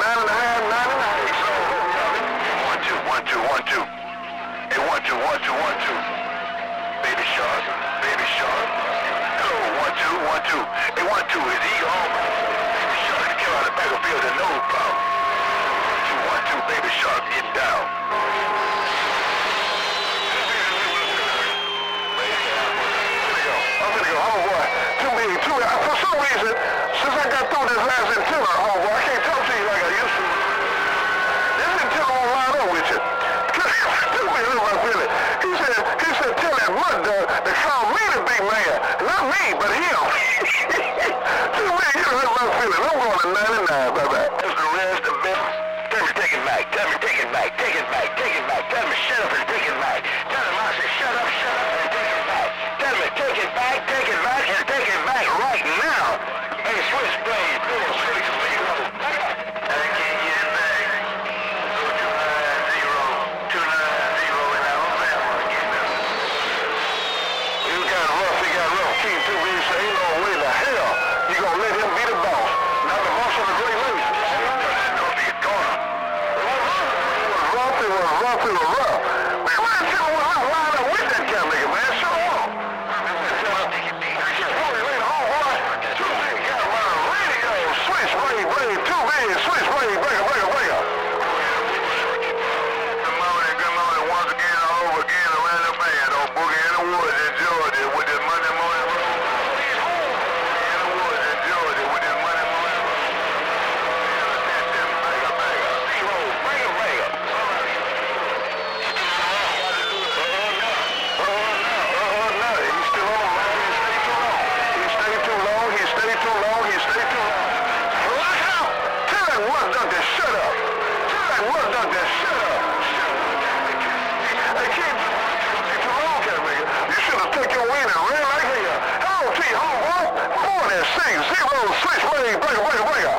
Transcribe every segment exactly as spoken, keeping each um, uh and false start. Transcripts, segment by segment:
nine and a half, nine and a half. So, one, two, one, two, one, two. Hey, one, two, one, two, one, two. Baby Shark, Baby Shark. Hello, one, two, one, two. Hey, one, two, is he home? Baby Shark can kill out the battlefield and no problem. One, two, one, two, Baby Shark, get down. I'm gonna go, oh boy, too many, too many. For some reason, since I got through this last antenna, oh boy, I can't talk to you like I used to. This antenna won't line up with you. Too many, look my feeling. He said, he said, tell that mud dog to call me the big man. Not me, but him. Too many, you hurt my feeling. I'm going to ninety-nine, bye-bye. That's the rest of it. Tell me take it back, tell me take it back, take it back, take it back. Tell me shut up and take it back. Tell him I said shut up, shut up and take it back. Tell me take it back, take it back, and take it back right now. Hey, Switchblade, four, six, zero. I can't get it back. two nine zero, two nine zero in Alabama again. You got rough, he got rough. King two B say, ain't no way the hell you gonna let him be the boss. Not the boss of the Great Lakes. Don't be a corner. It was rough, it was rough, it was rough. Man, why did you want to line up with that kind of nigga, man? Show up. Switch, blade, blade, two big, switch, blade, breaker, breaker, breaker. Good morning, good morning, once again, all over again, around the band, on Boogie in the Woods in Georgia, with this Monday morning roll. In the Woods in Georgia, with this Monday morning roll. Breaker, breaker, zero, breaker, breaker. Oh, no, oh, no, he's still on, man, he stayed too long. He stayed too long, he stayed too long, he stayed too long. What done that shut up? Tell that what done that shut up? Hey, kid, too long, cat nigga. You should have took your win and ran like hell. Hello, T, homeboy. Four and six, zero, switch, break, breaker, breaker, breaker.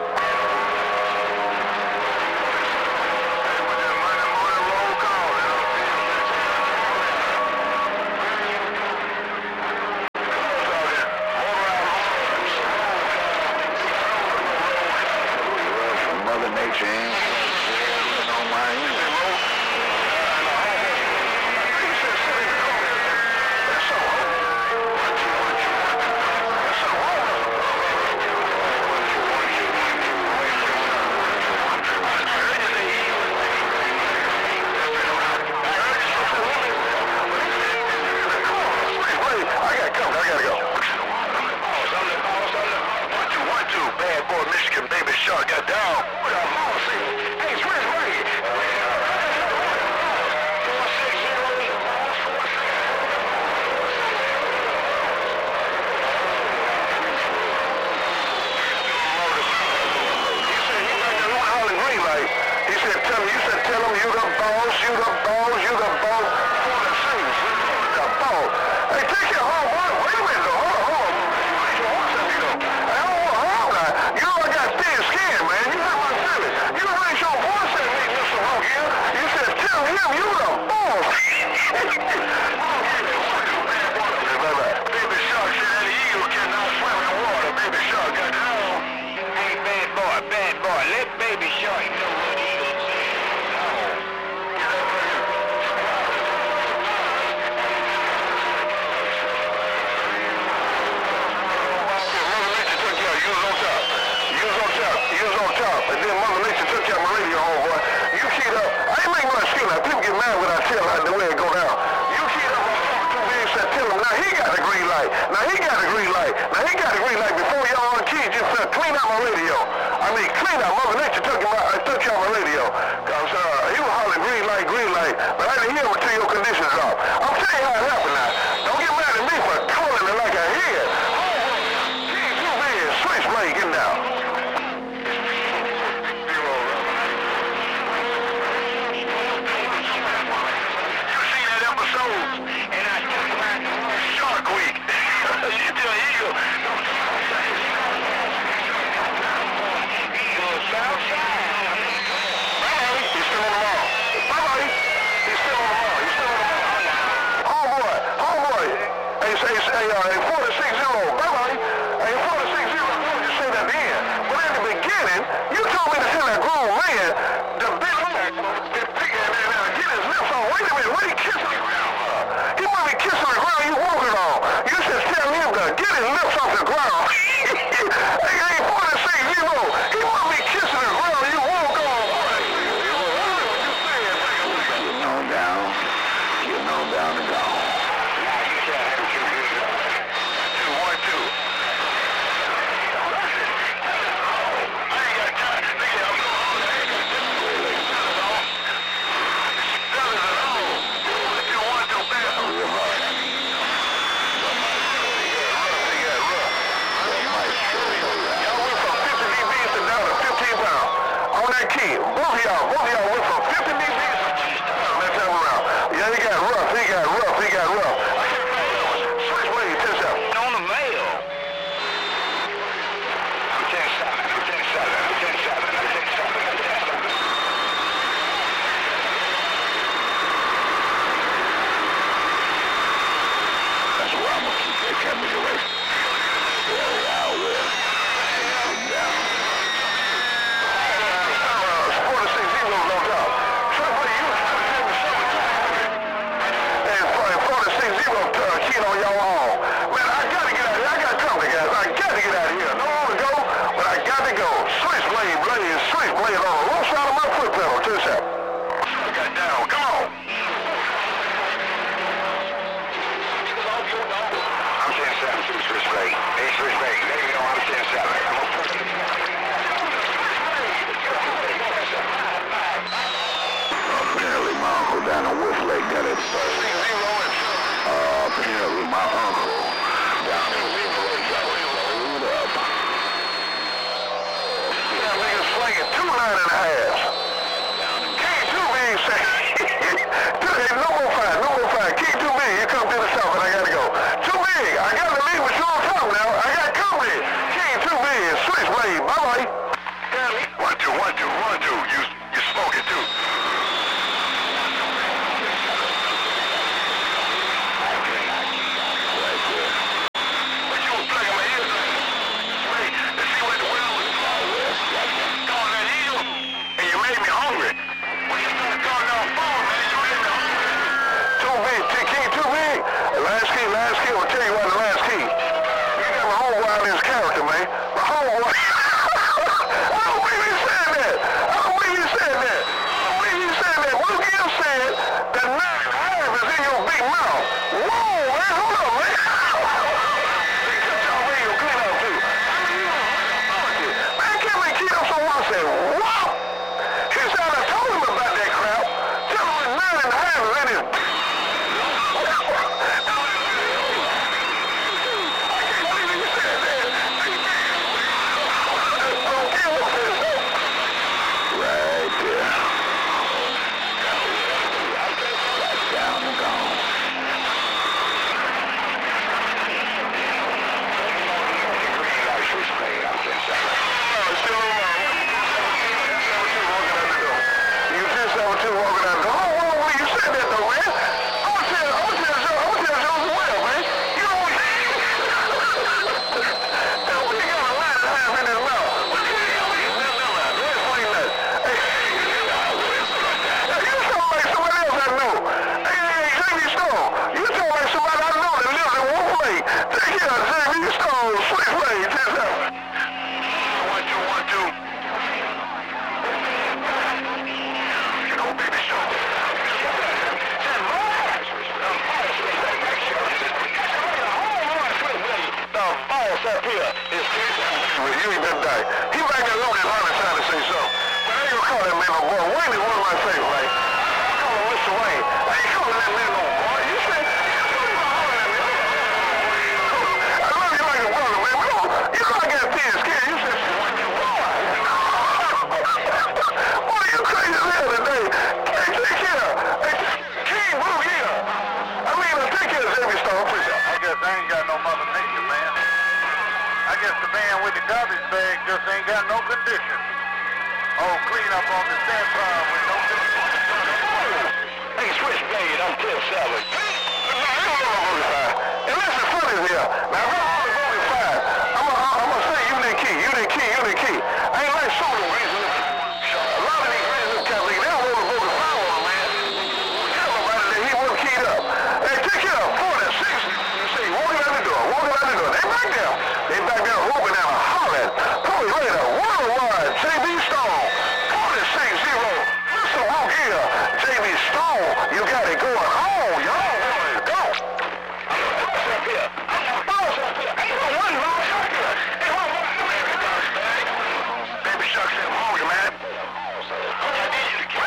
Now he got a green light. Now he got a green light before y'all on key just uh, clean out my radio. I mean, clean out. Mother Nature took him out, uh, took out my radio. Cause uh, he was hollering green light, green light, but I didn't hear him until your conditions off. I'll tell you how it happened now. Don't get mad at me for calling it like a head. King two B, Switchblade, getting down. You seen that episode? And I took him out Shark Week. You tell Eagle. Eagle Southside. Bye-bye. He's still on the ball. Bye-bye. He's still on the ball. He's still on the ball. Homeboy. Homeboy. Hey, say, say, uh, four to six zero. Bye-bye. Hey, four to six zero. I told you to say that then. But in the beginning, beginning, you told me to send that grown man to bend over and, pick and, and, and get his lips on. Wait a minute, what he kissing the ground? He might be kissing the ground you walking on. You should tell him to get his lips off the ground. Hey, hey, forty-six zero. He might be kissing the ground you walk on. Getting on down, getting on down and gone. Now you can't have two good. Two, one, two. I ain't got time. Nigga, I'm going on. I ain't got time. Done it all. Two, one, two, bam. Real hard. Y'all went from fifty D Bs to down to fifteen pounds. On that key, both of y'all, both of y'all went from fifty D Bs to that time around. Yeah, he got rough, he got rough, he got rough. Switch way, ten seven. On the mail. I'm ten seven, I'm ten seven, I'm ten seven, I'm ten seven, I'm ten seven. That's where I'm gonna keep that camera away. Yeah, I will. Down. forty-six zero no doubt. Trevor, you was in the show. And forty-six zero keying on y'all all. Man, I gotta get out of here. I got company, guys. I gotta get out of here. No more to go, but I got to go. Switch blade, blade, switch blade on the wrong side of my foot pedal. Two seven. I got down. Come on. I'm ten seven. Switch blade. Hey, switch blade. There you go. I'm ten seven. Apparently my uncle down in Wolf Lake got it. Uh, apparently my uncle down in Wolf Lake got it sold up. That nigga's slinging two nine and a half. King two being said, no more five, no more five. King two big, you come to the south and I gotta go. Too big, I gotta leave with you on top now. I got company. King two big, switch blade, bye bye. One two, one two, one two. You you smoking too. Ain't like some of them reasons. A lot of these reasons, Catholic, they don't want to vote the power on, man. Tell nobody that he wasn't keyed up. Hey, take care of forty-six. You say, walking out the door, walking out the door. They back there. They back there whooping down and hollering. Probably later, worldwide, J B Stone, forty-six zero. Listen, walk here. J B Stone, you got it going on, y'all. Go. What's up here? I'm the boss up here. Ain't no one wrong up here. Hey, what, what, come here, man. Baby Shark said, I'm hungry, man. I need you to get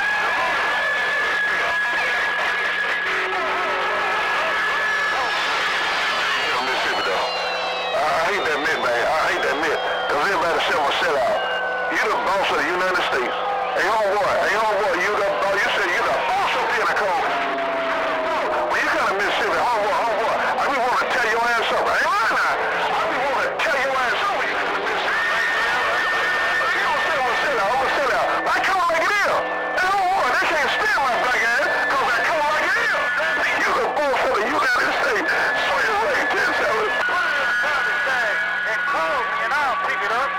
Mississippi, though. I hate that myth, man. I hate that myth. Because everybody said will sell out. You the boss of the United States. Hey, homeboy. Hey, homeboy. You the boss. You said you the boss up here in the cold. When you come to Mississippi, homeboy, homeboy, I really want to tell your ass up. Ain't lying now. I really want to tell your ass up when you come to Mississippi. You don't say will sell out. I'm going to sell out. I come like it is. Hey, homeboy, they can't stand my black ass because I come like it is. You the boss of the United States. Sweet as like ten seven. And I'll pick it up.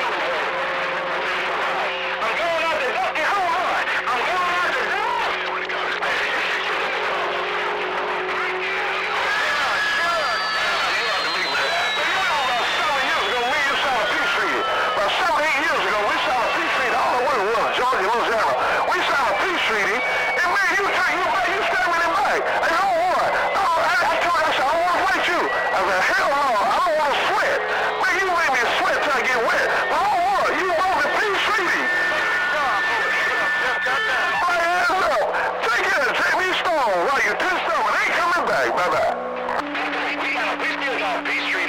I'm going out the door. Hey, hold on. I'm going out the door. About seven, eight years ago, we signed a peace treaty. I don't know what it was, Georgia, Louisiana. We signed a peace treaty, and man, you take you back, you stabbing him back. Hey, hold on. No, I, I told you, I said, I don't want to fight you. I said, hell no, I don't want to sweat. Man, you make me sweat till I get wet. But hold on, you broke the peace treaty. My ass up. Take care of J B Stone while you pissed off and ain't coming back. Bye-bye. We still got a peace treaty.